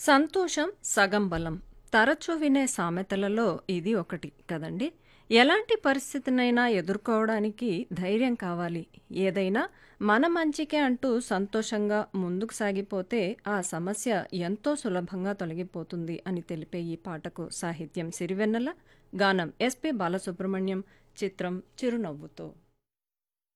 సంతోషం సగం బలం. తరచూ వినే సామెతలలో ఇది ఒకటి కదండి. ఎలాంటి పరిస్థితినైనా ఎదుర్కోవడానికి ధైర్యం కావాలి. ఏదైనా మన మంచికే అంటూ సంతోషంగా ముందుకు సాగిపోతే ఆ సమస్య ఎంతో సులభంగా తొలగిపోతుంది అని తెలిపే ఈ పాటకు సాహిత్యం సిరివెన్నెల, గానం ఎస్పి బాలసుబ్రహ్మణ్యం, చిత్రం చిరునవ్వుతో.